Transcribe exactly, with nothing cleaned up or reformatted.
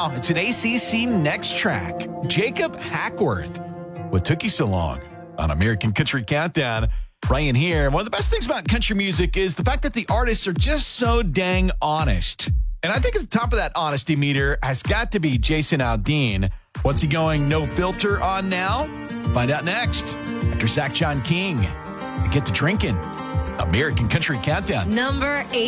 now, it's an A C C Next Track. Jacob Hackworth. What took you so long? On American Country Countdown. Ryan here. One of the best things about country music is the fact that the artists are just so dang honest. And I think at the top of that honesty meter has got to be Jason Aldean. What's he going no filter on now? Find out next after Zach John King. And get to drinking. American Country Countdown. Number eight.